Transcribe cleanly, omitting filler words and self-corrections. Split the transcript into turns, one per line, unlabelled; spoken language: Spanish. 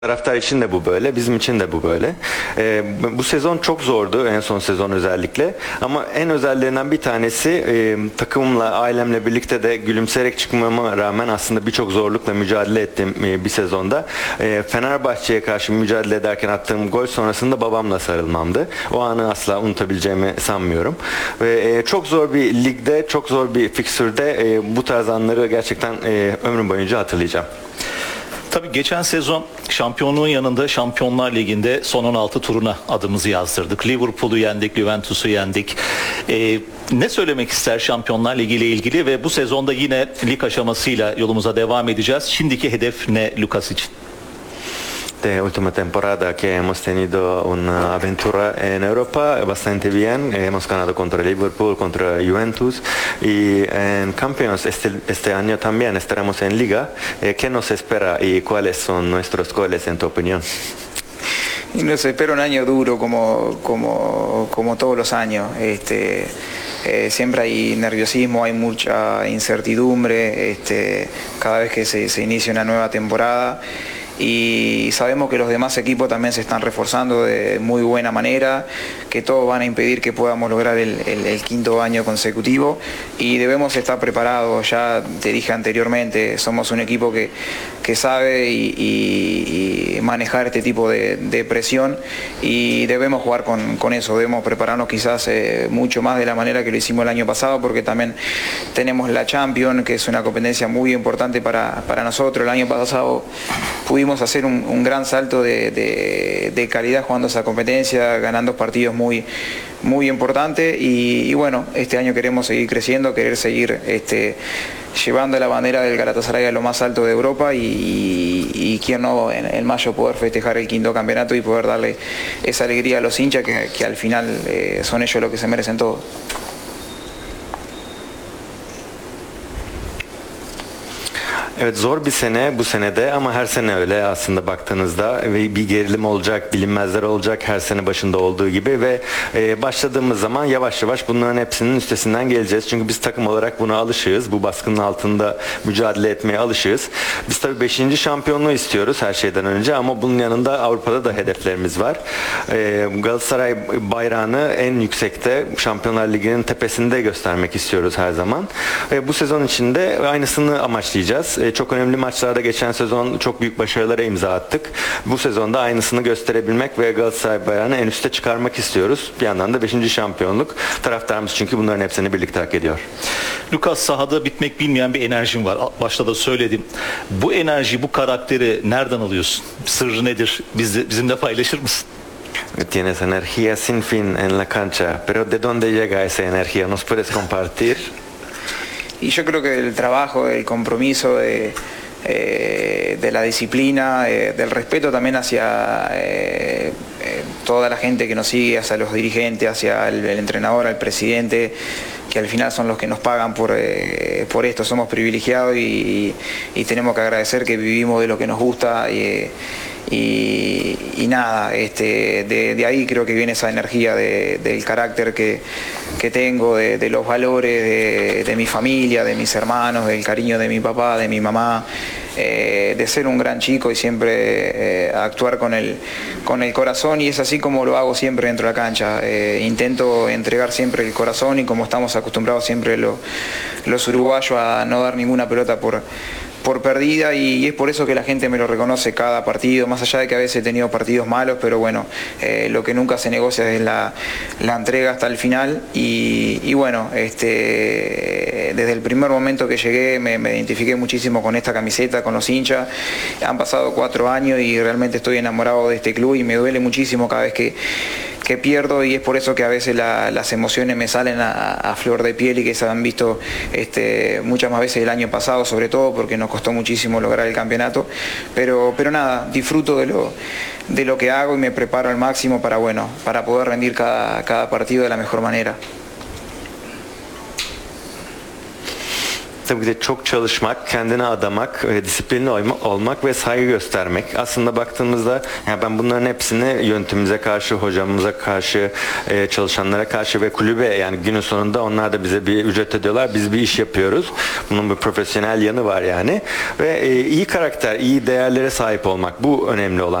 Taraftar için de bu böyle, bizim için de bu böyle. Bu sezon çok zordu, en son sezon özellikle. Ama en özellerinden bir tanesi takımımla, ailemle birlikte de gülümseyerek çıkmama rağmen aslında birçok zorlukla mücadele ettiğim bir sezonda. Fenerbahçe'ye karşı mücadele ederken attığım gol sonrasında babamla sarılmamdı. O anı asla unutabileceğimi sanmıyorum. Ve çok zor bir ligde, çok zor bir fikstürde bu tarz anları gerçekten ömrüm boyunca hatırlayacağım.
Tabii geçen sezon şampiyonluğun yanında Şampiyonlar Ligi'nde son 16 turuna adımızı yazdırdık. Liverpool'u yendik, Juventus'u yendik. Ne söylemek ister Şampiyonlar Ligi ile ilgili ve bu sezonda yine lig aşamasıyla yolumuza devam edeceğiz. Şimdiki hedef ne Lucas için?
De última temporada que hemos tenido una aventura en Europa bastante bien. Hemos ganado contra Liverpool, contra Juventus y en Champions este año también estaremos en Liga. ¿Qué nos espera y cuáles son nuestros goles en tu opinión?
Y nos espera un año duro como todos los años. Siempre hay nerviosismo, hay mucha incertidumbre cada vez que se inicia una nueva temporada. Y sabemos que los demás equipos también se están reforzando de muy buena manera, que todos van a impedir que podamos lograr el quinto año consecutivo y debemos estar preparados. Ya te dije anteriormente, somos un equipo que sabe y manejar este tipo de presión y debemos jugar con eso, debemos prepararnos quizás mucho más de la manera que lo hicimos el año pasado, porque también tenemos la Champions, que es una competencia muy importante para nosotros. El año pasado pudimos hacer un gran salto de calidad jugando esa competencia, ganando partidos muy importantes y bueno, este año queremos seguir creciendo, querer seguir llevando la bandera del Galatasaray a lo más alto de Europa y quién no en mayo poder festejar el quinto campeonato y poder darle esa alegría a los hinchas que al final son ellos los que se merecen todo.
Evet, zor bir sene bu senede ama her sene öyle aslında baktığınızda ve bir gerilim olacak, bilinmezler olacak her sene başında olduğu gibi ve başladığımız zaman yavaş yavaş bunların hepsinin üstesinden geleceğiz. Çünkü biz takım olarak buna alışığız. Bu baskının altında mücadele etmeye alışığız. Biz tabii 5. şampiyonluğu istiyoruz her şeyden önce ama bunun yanında Avrupa'da da hedeflerimiz var. Galatasaray bayrağını en yüksekte Şampiyonlar Ligi'nin tepesinde göstermek istiyoruz her zaman. Bu sezon içinde aynısını amaçlayacağız. Çok önemli maçlarda geçen sezon çok büyük başarılara imza attık. Bu sezonda aynısını gösterebilmek ve Galatasaray bayrağını en üste çıkarmak istiyoruz. Bir yandan da 5. şampiyonluk. Taraftarımız çünkü bunların hepsini birlikte hak ediyor.
Lucas, sahada bitmek bilmeyen bir enerjin var. Başta da söyledim. Bu enerji, bu karakteri nereden alıyorsun? Sırrı nedir? Bizimle paylaşır mısın?
Tienes energía sin fin en la cancha, pero ¿de dónde llega esa energía? ¿Nos puedes compartir?
Y yo creo que el trabajo, el compromiso de la disciplina, del respeto también hacia toda la gente que nos sigue, hacia los dirigentes, hacia el entrenador, al presidente, que al final son los que nos pagan por esto. Somos privilegiados y tenemos que agradecer que vivimos de lo que nos gusta. Y nada, de ahí creo que viene esa energía del carácter que tengo, de los valores de mi familia, de mis hermanos, del cariño de mi papá, de mi mamá, de ser un gran chico y siempre actuar con el corazón, y es así como lo hago siempre dentro de la cancha. Intento entregar siempre el corazón y como estamos acostumbrados siempre los uruguayos a no dar ninguna pelota por perdida y es por eso que la gente me lo reconoce cada partido, más allá de que a veces he tenido partidos malos, pero bueno, lo que nunca se negocia es la entrega hasta el final y bueno, desde el primer momento que llegué me identifiqué muchísimo con esta camiseta, con los hinchas. Han pasado 4 años y realmente estoy enamorado de este club y me duele muchísimo cada vez que pierdo y es por eso que a veces las emociones me salen a flor de piel y que se han visto muchas más veces el año pasado, sobre todo porque nos costó muchísimo lograr el campeonato, pero nada, disfruto de lo que hago y me preparo al máximo para poder rendir cada partido de la mejor manera.
tabii ki de çok çalışmak, kendine adamak, disiplinli olmak ve saygı göstermek. Aslında baktığımızda yani ben bunların hepsini yönetimimize karşı, hocamıza karşı, çalışanlara karşı ve kulübe, yani günün sonunda onlar da bize bir ücret ödüyorlar. Biz bir iş yapıyoruz. Bunun bir profesyonel yanı var yani. Ve iyi karakter, iyi değerlere sahip olmak, bu önemli olan.